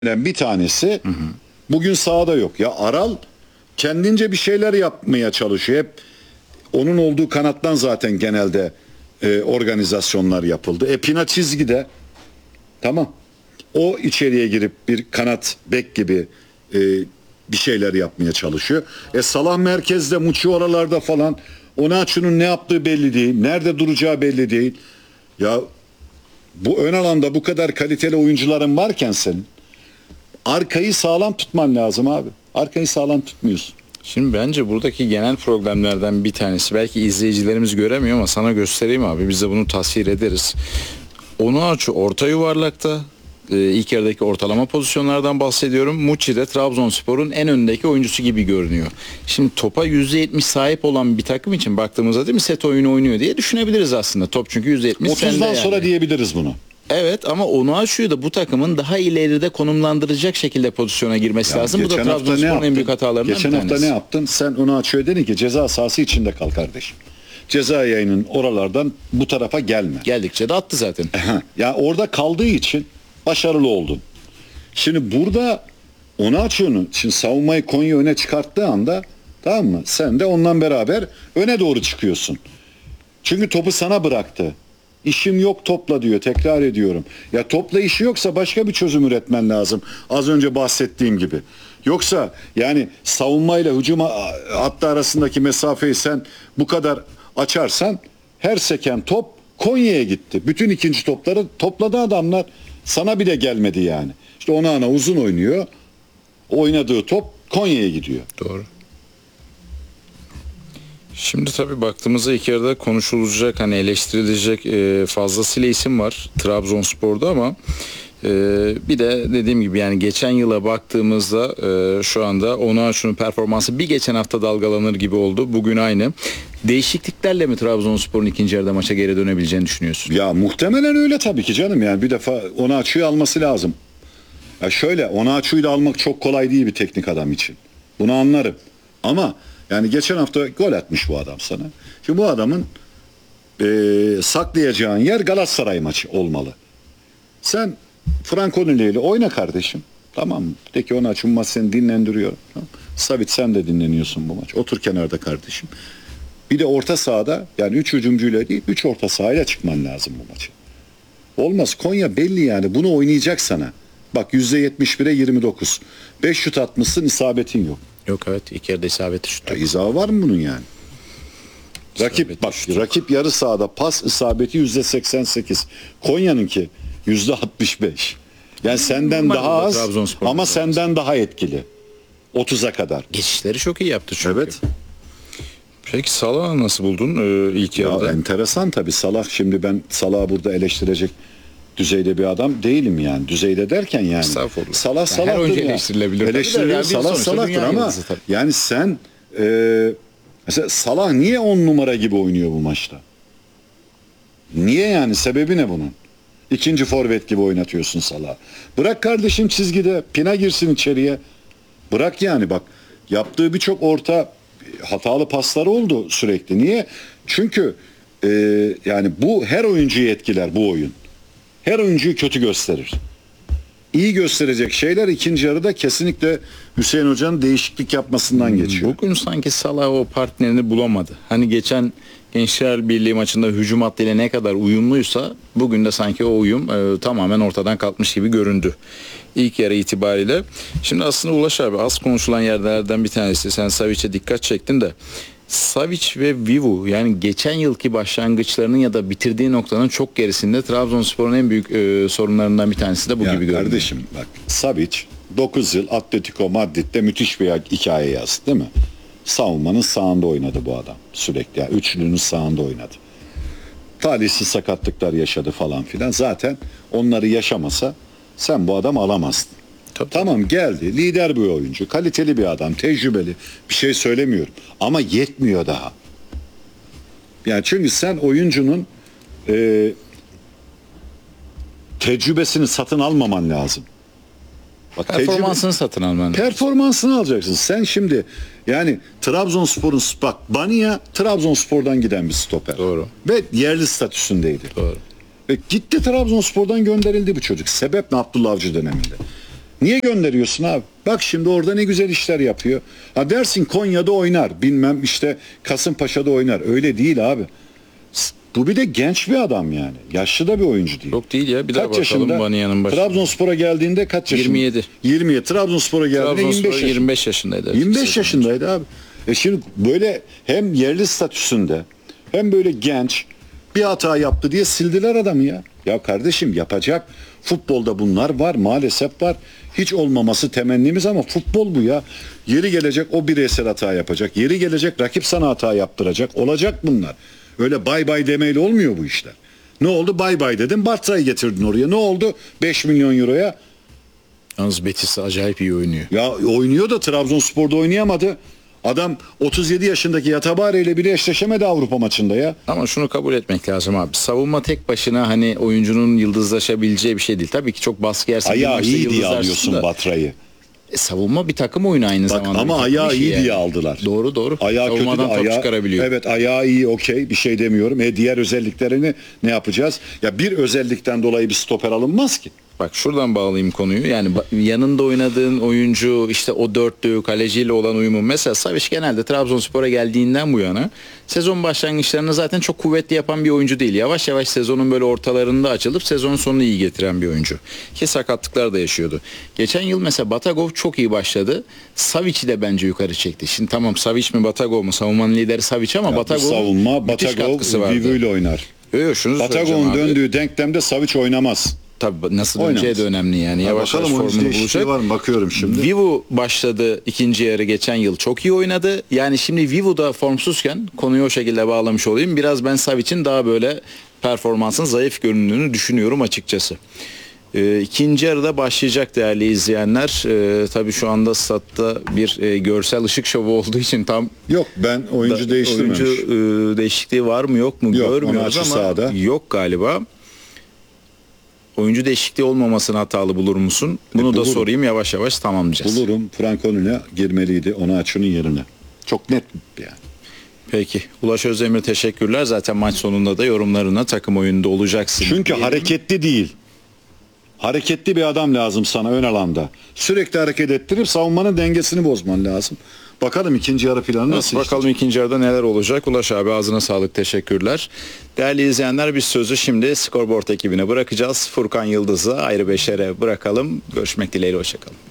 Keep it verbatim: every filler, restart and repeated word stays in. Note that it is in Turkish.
bir tanesi hı hı. bugün sahada yok. Ya Aral kendince bir şeyler yapmaya çalışıyor. Hep onun olduğu kanattan zaten genelde e, organizasyonlar yapıldı. E Pina çizgide tamam. O içeriye girip bir kanat bek gibi e, bir şeyler yapmaya çalışıyor. E Salah merkezde, Muçi oralarda falan. Onaçu'nun ne yaptığı belli değil. Nerede duracağı belli değil. Ya bu ön alanda bu kadar kaliteli oyuncuların varken senin arkayı sağlam tutman lazım abi. Arkayı sağlam tutmuyorsun. Şimdi bence buradaki genel problemlerden bir tanesi, belki izleyicilerimiz göremiyor ama sana göstereyim abi, biz de bunu tasvir ederiz. Onaçu orta yuvarlakta, ee, ilk yarıdaki ortalama pozisyonlardan bahsediyorum. Muçi de Trabzonspor'un en öndeki oyuncusu gibi görünüyor. Şimdi topa yüzde yetmiş sahip olan bir takım için baktığımızda, değil mi, set oyunu oynuyor diye düşünebiliriz aslında. Top çünkü yüzde yetmiş sende otuzdan yani. sonra diyebiliriz bunu. Evet, ama Onaçu'yu da bu takımın daha ileride konumlandıracak şekilde pozisyona girmesi ya lazım. Bu da Trabzonspor'un en büyük hatalarından geçen bir tanesi. Geçen hafta ne yaptın? Sen Onaçu'ya dedin ki ceza sahası içinde kal kardeşim. Ceza yayının oralardan bu tarafa gelme. Geldikçe de attı zaten. Ya yani orada kaldığı için başarılı oldun. Şimdi burada Onaçu'nun şimdi savunmayı Konya öne çıkarttığı anda, tamam mı? Sen de ondan beraber öne doğru çıkıyorsun. Çünkü topu sana bıraktı. İşim yok topla diyor, tekrar ediyorum. Ya topla işi yoksa başka bir çözüm üretmen lazım. Az önce bahsettiğim gibi. Yoksa yani savunmayla hücum hattı arasındaki mesafeyi sen bu kadar açarsan her seken top Konya'ya gitti. Bütün ikinci topları topladı adamlar. Sana bile gelmedi yani. İşte ona ana uzun oynuyor. Oynadığı top Konya'ya gidiyor. Doğru. Şimdi tabii baktığımızda ilk yarıda konuşulacak, hani eleştirilecek e, fazlasıyla isim var Trabzonspor'da ama e, bir de dediğim gibi yani geçen yıla baktığımızda e, şu anda Onaçu'nun performansı bir geçen hafta dalgalanır gibi oldu. Bugün aynı. Değişikliklerle mi Trabzonspor'un ikinci yarıda maça geri dönebileceğini düşünüyorsun? Ya muhtemelen öyle tabii ki canım, yani bir defa Onaçu'yu alması lazım. Ya şöyle, Onaçu'yu da almak çok kolay değil bir teknik adam için. Bunu anlarım. Ama yani geçen hafta gol atmış bu adam sana. Şimdi bu adamın e, saklayacağın yer Galatasaray maçı olmalı. Sen Frankowski ile oyna kardeşim. Tamam mı? De ki Onaçu maç seni dinlendiriyor. Tamam. Savic sen de dinleniyorsun bu maç. Otur kenarda kardeşim. Bir de orta sahada, yani üç hücumcuyla değil, üç orta sahayla çıkman lazım bu maçı. Olmaz. Konya belli yani. Bunu oynayacak sana. Bak yüzde yetmiş bire yirmi dokuz. beş şut atmışsın, isabetin yok. Yok, evet, ilk yarıda isabetli şut. İzahı var mı bunun yani? Rakip İsabetli bak, şut. rakip yarı sahada pas isabeti yüzde seksen sekiz. Konya'nınki yüzde altmış beş. Yani senden Normal daha az ama senden daha etkili. otuza kadar. Geçişleri çok iyi yaptı çünkü. Evet. Peki Salah'ı nasıl buldun ee, ilk yarıda? Ya enteresan tabii Salah. Şimdi ben Salah'ı burada eleştirecek düzeyde bir adam değilim yani. Düzeyde derken yani. Estağfurullah. Salah yani Salah'tır her oyuncu ya. eleştirilebilir. Eleştirilir, Yani Salah Salah'tır ama yani sen e, mesela Salah niye on numara gibi oynuyor bu maçta? Niye yani? Sebebi ne bunun? İkinci forvet gibi oynatıyorsun Salah'ı. Bırak kardeşim çizgide. Pina girsin içeriye. Bırak yani bak. Yaptığı birçok orta hatalı pasları oldu sürekli. Niye? Çünkü e, yani bu her oyuncuyu etkiler bu oyun. Her oyuncuyu kötü gösterir. İyi gösterecek şeyler ikinci yarıda kesinlikle Hüseyin Hoca'nın değişiklik yapmasından geçiyor. Bugün sanki Salah o partnerini bulamadı. Hani geçen Gençler Birliği maçında hücum hattıyla ne kadar uyumluysa bugün de sanki o uyum e, tamamen ortadan kalkmış gibi göründü. İlk yarı itibariyle. Şimdi aslında Ulaş abi, az konuşulan yerlerden bir tanesi. Sen Savic'e dikkat çektin de. Savic ve Vivu, yani geçen yılki başlangıçlarının ya da bitirdiği noktanın çok gerisinde. Trabzonspor'un en büyük e, sorunlarından bir tanesi de bu ya gibi görünüyor. Kardeşim bak, Savic dokuz yıl Atletico Madrid'de müthiş bir hikaye yazdı değil mi? Savunmanın sağında oynadı bu adam sürekli. Yani üçlünün sağında oynadı. Talihsiz sakatlıklar yaşadı falan filan. Zaten onları yaşamasa sen bu adam alamazdın. Tabii. Tamam, geldi. Lider bir oyuncu. Kaliteli bir adam. Tecrübeli. Bir şey söylemiyorum. Ama yetmiyor daha. Yani çünkü sen oyuncunun e, tecrübesini satın almaman lazım. Bak, performansını tecrübe, satın alman. Performansını alacaksın. Sen şimdi yani Trabzonspor'un bak Bania Trabzonspor'dan giden bir stoper. Doğru. Ve yerli statüsündeydi. Doğru. Ve gitti Trabzonspor'dan gönderildi bu çocuk. Sebep ne? Abdullah Avcı döneminde. Niye gönderiyorsun abi? Bak şimdi orada ne güzel işler yapıyor. Ha dersin Konya'da oynar. Bilmem işte Kasımpaşa'da oynar. Öyle değil abi. S- Bu bir de genç bir adam yani. Yaşlı da bir oyuncu değil. Yok değil ya. Bir daha Kaç bakalım yaşında? Banya'nın başında. Trabzonspor'a geldiğinde kaç yaşında? yirmi yedi. yirmi yedi. Trabzonspor'a geldiğinde yirmi beş Trabzonspor yaşında. yirmi beş yaşındaydı. yirmi beş Sezon yaşındaydı abi. E şimdi böyle hem yerli statüsünde hem böyle genç bir hata yaptı diye sildiler adamı ya. Ya kardeşim yapacak. Futbolda bunlar var maalesef var. Hiç olmaması temennimiz ama futbol bu ya. Yeri gelecek o bireysel hata yapacak. Yeri gelecek rakip sana hata yaptıracak. Olacak bunlar. Öyle bay bay demeyle olmuyor bu işler. Ne oldu? Bay bay dedin. Bartra'yı getirdin oraya. Ne oldu? beş milyon euroya. Yalnız Betis acayip iyi oynuyor. Ya oynuyor da Trabzonspor'da oynayamadı. Adam otuz yedi yaşındaki Yatabare ile bile eşleşemedi Avrupa maçında ya. Ama şunu kabul etmek lazım abi. Savunma tek başına hani oyuncunun yıldızlaşabileceği bir şey değil. Tabii ki çok baskı yersin. bir Ayağı maçta iyi diye yıldızlarsın alıyorsun da. Batra'yı. E, savunma bir takım oyunu aynı Bak zamanda. ama bir takım ayağı işi iyi yani. diye aldılar. Doğru doğru. Ayağı kötü de Savunmadan top ayağı, çıkarabiliyor. evet ayağı iyi okey bir şey demiyorum. E diğer özelliklerini ne yapacağız? Ya bir özellikten dolayı bir stoper alınmaz ki. Bak şuradan bağlayayım konuyu. Yani ba- yanında oynadığın oyuncu işte o dörtlü kaleciyle olan uyumu. Mesela Savic genelde Trabzonspor'a geldiğinden bu yana sezon başlangıçlarını zaten çok kuvvetli yapan bir oyuncu değil. Yavaş yavaş sezonun böyle ortalarında açılıp sezon sonunu iyi getiren bir oyuncu. Ki sakatlıklar da yaşıyordu. Geçen yıl mesela Batagov çok iyi başladı. Savic'i de bence yukarı çekti. Şimdi tamam Savic mi Batagov mu? Savunmanın lideri Savic ama Ya bu Batagov'un savunma müthiş Batagov katkısı vardı. Vivu ile oynar. Yok yok şunu söyleyeceğim Batagov'un abi. döndüğü denklemde Savic oynamaz. Tabii nasıl Oynamaz. döneceği de önemli yani. Ha, Yavaş yavaş bakalım onun formunu değişikliği bulacak. var mı? Bakıyorum şimdi. Vivu başladı ikinci yarı geçen yıl çok iyi oynadı. Yani şimdi Vivu da formsuzken konuyu o şekilde bağlamış olayım. Biraz ben Savic'in daha böyle performansın zayıf göründüğünü düşünüyorum açıkçası. Ee, ikinci yarıda başlayacak değerli izleyenler. Ee, tabii şu anda statta bir e, görsel ışık şovu olduğu için tam Yok ben oyuncu da- değiştirmemiş. oyuncu e, değişikliği var mı yok mu Yok, görmüyoruz onu açı ama sahada. yok galiba. Oyuncu değişikliği olmamasını hatalı bulur musun? Bunu E, da bulurum. sorayım yavaş yavaş tamamlayacağız. Bulurum. Frankoni'ne girmeliydi. Onu açının yerine. Çok net yani. Peki. Ulaş Özdemir teşekkürler. Zaten maç sonunda da yorumlarına takım oyununda olacaksın. Çünkü diyelim. hareketli değil. Hareketli bir adam lazım sana ön alanda. Sürekli hareket ettirip savunmanın dengesini bozman lazım. Bakalım ikinci yarı planı nasıl Bakalım işleyecek? ikinci yarıda neler olacak. Ulaş abi ağzına sağlık teşekkürler. Değerli izleyenler biz sözü şimdi Scoreboard ekibine bırakacağız. Furkan Yıldız'ı ayrı beşere bırakalım. Görüşmek dileğiyle hoşçakalın.